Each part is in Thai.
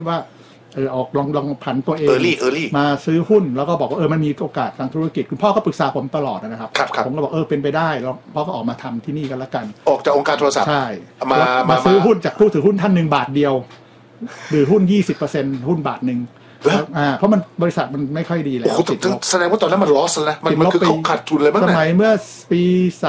ว่าออกลองผันตัวเอง early มาซื้อหุ้นแล้วก็บอกว่ามันมีโอกาสทางธุรกิจคุณพ่อก็ปรึกษาผมตลอดนะครับผมก็บอกเป็นไปได้แล้วพ่อก็ออกมาทำที่นี่กันละกันออกจากองค์การโทรศัพท์ใช่มาซื้อหุ้นจากผู้ถือหุ้นท่านหนึ่งบาทเดียวหรือหุ้น 20% หุ้นบาทหนึ่งเพราะมันบริษัทมันไม่ค่อยดีแล้วแสดงว่าตอนนั้นมัน loss แล้วนะมันคือเขาขาดทุนเลยมั้งสมัยเมื่อปี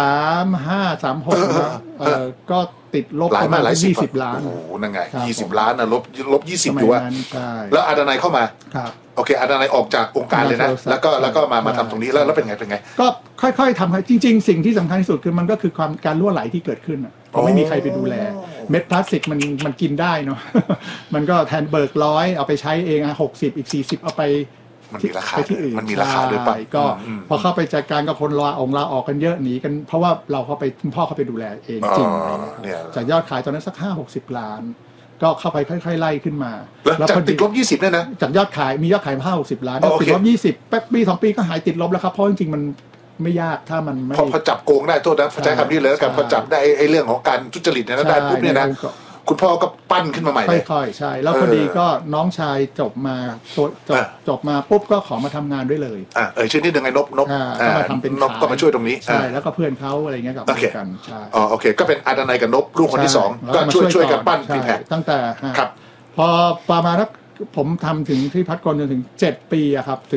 35-36ก็ติดลบประมาณ20 ล้านโอ้โหนั่นไง20 ล้านนะลบ20อยู่ว่าแล้วอาดานัยเข้ามาโอเคอาดานัยออกจากองค์การเลยนะแล้วก็มาทำตรงนี้แล้วเป็นไงก็ค่อยๆทำให้จริงๆสิ่งที่สำคัญที่สุดคือมันก็คือการรั่วไหลที่เกิดขึ้นเพราะไม่มีใครไปดูแลเม็ดพลาสติกมันกินได้เนาะมันก็แทนเบิก100เอาไปใช้เอง60อีก40เอาไปที่อื่นมันมีราคาด้วยป่ะก็พอเข้าไปจัดการกับคนลาออกกันเยอะหนีกันเพราะว่าเราเข้าไปคุณพ่อเข้าไปดูแลเองจริงจากยอดขายตอนนั้นสัก50-60 ล้านก็เข้าไปค่อยๆไล่ขึ้นมาแล้วจากติดลบ20เนี่ยนะจากยอดขายมียอดขาย50-60 ล้านติดลบ20แป๊บปี2 ปีก็หายติดลบแล้วครับเพราะจริงๆมันไม่ยากถ้ามันไม่พอจับโกงได้โทษนะใช้คำนี้เลยแล้วกันพอจับได้ไอ้เรื่องของการทุจริตเนี่ยได้ปุ๊บเนี่ยนะคุณพ่อก็ปั้นขึ้นมาใหม่เลยค่อยๆใช่แล้วพอดีก็น้องชายจบมาปุ๊บก็ขอมาทำงานด้วยเลยชื่อนี่ยังไงนบก็มาทำเป็นนบก็มาช่วยตรงนี้ใช่แล้วก็เพื่อนเขาอะไรเงี้ยกับกันใช่โอเคก็เป็นอาดานัยกับนบลูกคนที่2ก็ช่วยกันปั้นพีแพคตั้งแต่พอประมาณผมทำถึงที่พัดกลจนถึง7 ปีครับถึง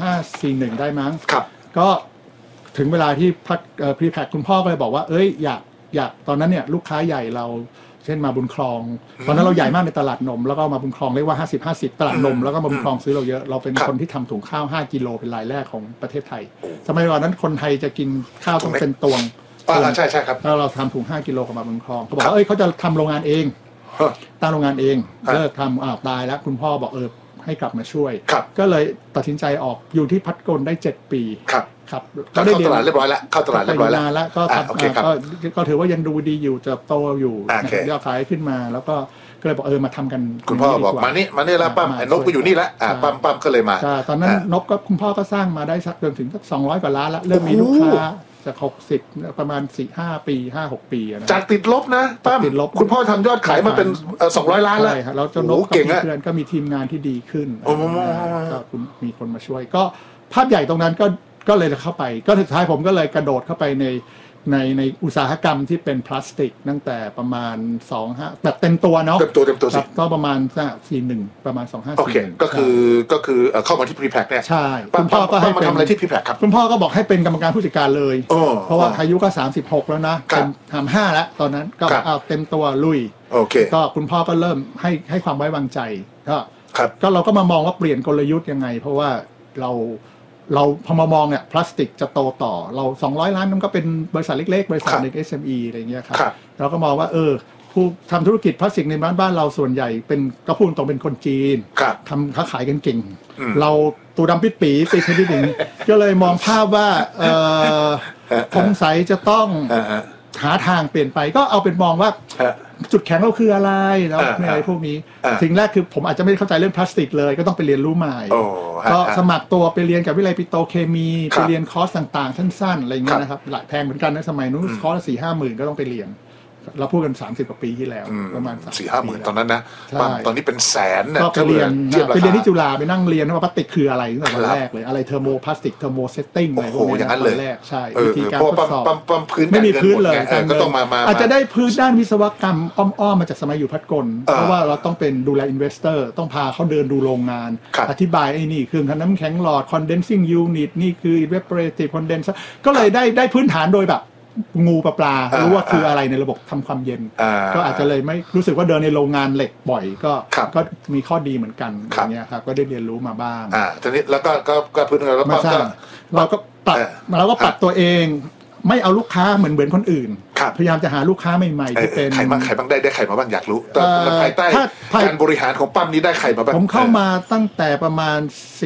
2541ได้มั้งก็ถึงเวลาที่พัดพรีแพคคุณพ่อก็เลยบอกว่าอยากตอนนั้นเนี่ยลูกค้าใหญ่เราเช่นมาบุญครองตอนนั้นเราใหญ่มากในตลาดนมแล้วก็มาบุญครองเรียกว่า50-50ตลาดนมแล้วก็มาบุญครองซื้อเราเยอะเราเป็นคนที่ทำถุงข้าว5 กิโลเป็นรายแรกของประเทศไทยสมัยก่อนนั้นคนไทยจะกินข้าวต้องเป็นตวงใช่ครับแล้วเราทำถุง5 กิโลกับมาบุญครองเขาบอกว่าเขาจะทำโรงงานเองตั้งโรงงานเองเลิกทำตายแล้วคุณพ่อบอกให้กลับมาช่วยก็เลยตัดสินใจออกอยู่ที่พัดกลได้7 ปีครับก็ได้ตลาดเรียบร้อยแล้วเข้าตลาดเรียบร้อยแล้วก็ถือว่ายังดูดีอยู่จะโตอยู่ยอดขายขึ้นมาแล้วก็เลยบอกมาทำกันคุณพ่อบอกมานี่แล้วปั้มนบก็อยู่นี่แล้วปั้มก็เลยมาตอนนั้นนบก็คุณพ่อก็สร้างมาได้สักจนถึงสัก200 กว่าล้านแล้วเริ่มมีลูกค้าจาก60ประมาณ 4-5 ปี 5-6 ปีนะจากติดลบนะปั้มคุณพ่อทำยอดขายมาเป็น200 ล้านแล้วใช่ครับแล้วจนนบเก่งเพื่อนก็มีทีมงานที่ดีขึ้นก็มีคนมาช่วยก็ภาพใหญ่ตรงนั้นก็เลยเข้าไปก็สุดท้ายผมก็เลยกระโดดเข้าไปในอุตสาหกรรมที่เป็นพลาสติกตั้งแต่ประมาณ25แบบเต็มตัวเนาะเต็มตัวสิก็ประมาณ41ประมาณ2541 โอเคก็คือเข้ามาที่พรีแพคเนี่ยใช่คุณพ่อก็ให้มาทำอะไรที่พรีแพคครับคุณพ่อก็บอกให้เป็นกรรมการผู้จัดการเลยเพราะว่าอายุก็36แล้วนะเป็น35แล้วตอนนั้นก็เอาเต็มตัวลุยโอเคก็คุณพ่อก็เริ่มให้ความไว้วางใจก็เราก็มามองว่าเปลี่ยนกลยุทธ์ยังไงเพราะว่าเราพอมามองเนี่ยพลาสติกจะโตต่อเรา200 ล้านมันก็เป็นบริษัทเล็กๆบริษัทเล็ก SME อะไรเงี้ยครับเราก็มองว่าผู้ทำธุรกิจพลาสติกในบ้านเราส่วนใหญ่เป็นก็พูดตรงเป็นคนจีนทำค้าขายกันเก่งเราตัวดำปิดปีติดแค่นิดหนึ่งก็เลยมองภาพว่าสงสัยจะต้องหาทางเปลี่ยนไปก็เอาเป็นมองว่าจุดแข็งเราคืออะไรแล้วอะไรพวกนี้สิ่งแรกคือผมอาจจะไม่เข้าใจเรื่องพลาสติกเลยก็ต้องไปเรียนรู้ใหม่ก็สมัครตัวไปเรียนกับวิทยาลัยปิโตรเคมีไปเรียนคอร์สต่างๆสั้นๆอะไรเงี้ยนะครับหลายแพงเหมือนกันนะสมัยนู้นคอร์ส4-5 หมื่นก็ต้องไปเรียนเราพูดกัน30 กว่าปีที่แล้วประมาณ 4-5 หมื่นตอนนั้นนะตอนนี้เป็นแสนนะไปเรียนที่จุฬาไปนั่งเรียนว่าพลาสติกคืออะไรตั้งแต่วันแรกเลยอะไรเทอร์โมพลาสติกเทอร์โมเซตติ้งอะไรพวกนี้วันแรกใช่วิธีการทดสอบไม่มีพื้นเลยก็ต้องมาอาจจะได้พื้นด้านวิศวกรรมอ้อมมาจากสมัยอยู่พัดกลเพราะว่าเราต้องเป็นดูแลอินเวสเตอร์ต้องพาเขาเดินดูโรงงานอธิบายไอ้นี่เครื่องทำน้ำแข็งหลอด condensing unit นี่คือ evaporative condenser ก็เลยได้พื้นฐานโดยแบบงูปลารู้ว่าคืออะไรในระบบทำความเย็นก็อาจจะเลยไม่รู้สึกว่าเดินในโรงงานเหล็กบ่อยก็มีข้อดีเหมือนกันอย่างเงี้ยครับก็ได้เรียนรู้มาบ้างทีนี้แล้วก็พื้นเราก็ปรับตัวเองไม่เอาลูกค้าเหมือนคนอื่นพยายามจะหาลูกค้าใใหม่ๆที่เป็นใครบ้างได้ใครมาบ้างอยากรู้แต่ภายใต้การบริหารของปั้มนี้ได้ใครมาบ้างผมเข้ามาตั้งแต่ประมาณ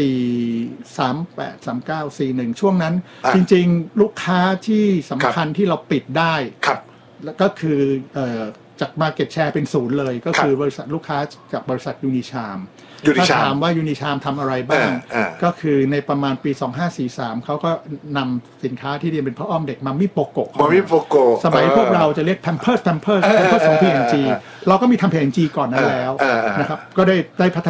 38 39 41ช่วงนั้นจริงๆลูกค้าที่สำคัญที่เราปิดได้แล้วก็คือจาก market share เป็นศูนย์เลยก็คือบริษัทลูกค้าจากบริษัทยูนิชามถ้าถามว่ายูนิชามทำอะไรบ้างก็คือในประมาณปี2543เขาก็นำสินค้าที่เรียนเป็นพ่ออ้อมเด็กมัมมี่โปโกสมัยพวกเราจะเรียก Pampersของ P&G เราก็มีทำ P&G ก่อนนั้นแล้วนะครับก็ได้พัฒ